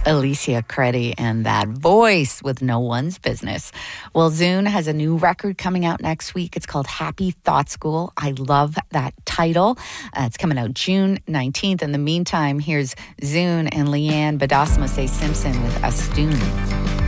Alicia Credi and that voice with No One's Business. Well, Zune has a new record coming out next week. It's called Happy Thought School. I love that title. It's coming out June 19th. In the meantime, here's Zune and Leanne Badosmose Simpson with Astoon.